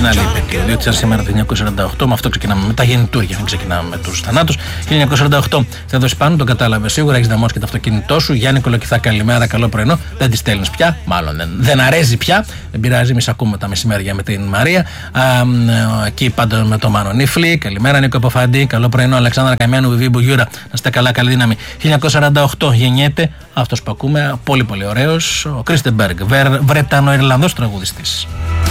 στην άλλη επέτειο. Διότι σαν σήμερα το 1948, με αυτό ξεκινάμε, με τα γεννητούρια, δεν ξεκινάμε με τους θανάτους. 1948 θα δώσει πάνω, το κατάλαβε σίγουρα, έχεις δαμώσει και το αυτοκίνητό σου. Γιάννη Κολοκυθά, καλημέρα, καλό πρωινό. Δεν τη στέλνεις πια, μάλλον δεν αρέσει πια. Δεν πειράζει, εμείς ακούμε τα μεσημέρια με την Μαρία. Εκεί πάντα με το Μάνο Νίφλη. Καλημέρα, Νίκο Αποφαντή, καλό πρωινό. Αλεξάνδρα Καμιάνου, Βιβί Μπουγιούρα, να είστε καλά, καλή δύναμη. 1948 γεννιέται αυτός που ακούμε, πολύ πολύ ωραίος, ο Κρίστεμπεργκ, Βρετανο-Ιρλανδός τραγουδιστής.